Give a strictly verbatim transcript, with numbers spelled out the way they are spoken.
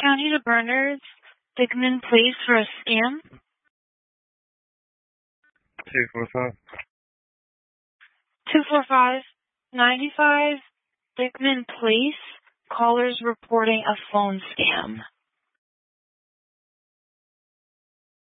County to Bernards, Dickman Place for a scam. two four five. two four five, nine five, Dickman Place. Callers reporting a phone scam.